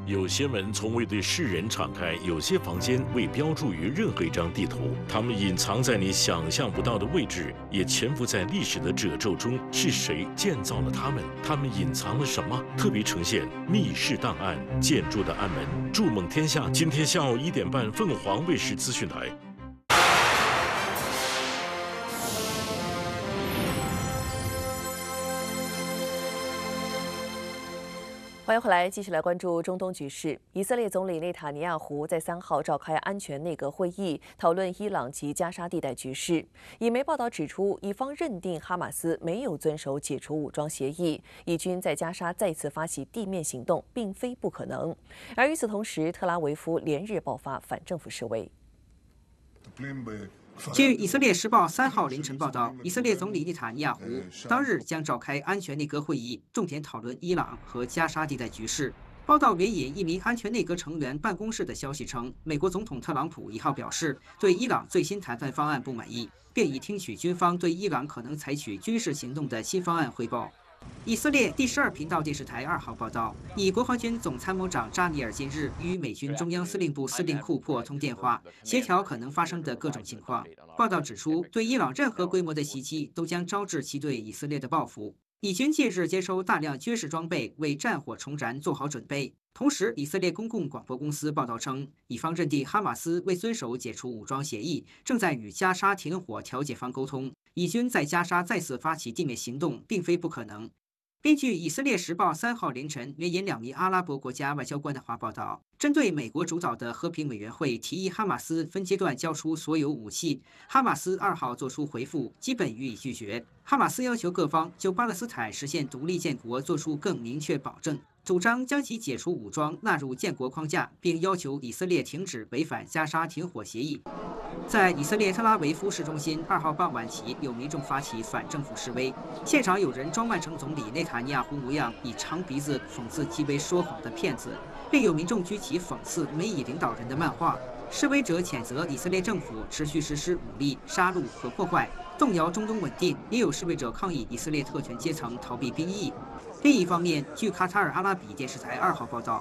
有些门从未对世人敞开，有些房间未标注于任何一张地图，它们隐藏在你想象不到的位置，也潜伏在历史的褶皱中。是谁建造了它们？它们隐藏了什么？特别呈现密室档案、建筑的暗门。筑梦天下，今天下午1点半，凤凰卫视资讯台。 欢迎回来，继续来关注中东局势。以色列总理内塔尼亚胡在3号召开安全内阁会议，讨论伊朗及加沙地带局势。以媒报道指出，以方认定哈马斯没有遵守解除武装协议，以军在加沙再次发起地面行动并非不可能。而与此同时，特拉维夫连日爆发反政府示威。 据以色列时报3号凌晨报道，以色列总理内塔尼亚胡当日将召开安全内阁会议，重点讨论伊朗和加沙地带局势。报道援引一名安全内阁成员办公室的消息称，美国总统特朗普1号表示对伊朗最新谈判方案不满意，并已听取军方对伊朗可能采取军事行动的新方案汇报。以色列第12频道电视台2号报道，以国防军总参谋长扎尼尔今日与美军中央司令部司令库珀通电话，协调可能发生的各种情况。报道指出，对伊朗任何规模的袭击都将招致其对以色列的报复。以军近日接收大量军事装备，为战火重燃做好准备。同时，以色列公共广播公司报道称，以方认定哈马斯未遵守解除武装协议，正在与加沙停火调解方沟通。以军在加沙再次发起地面行动，并非不可能。根据以色列时报3号凌晨援引2名阿拉伯国家外交官的话报道，针对美国主导的和平委员会提议哈马斯分阶段交出所有武器，哈马斯2号作出回复，基本予以拒绝。哈马斯要求各方就巴勒斯坦实现独立建国做出更明确保证，主张将其解除武装纳入建国框架，并要求以色列停止违反加沙停火协议。在以色列特拉维夫市中心2号傍晚起，有民众发起反政府示威，现场有人装扮成总理内塔尼亚胡模样，以长鼻子讽刺极为说谎的骗子，并有民众举起讽刺美以领导人的漫画。示威者谴责以色列政府持续实施武力、杀戮和破坏，动摇中东稳定。也有示威者抗议以色列特权阶层逃避兵役。另一方面，据卡塔尔阿拉比电视台2号报道，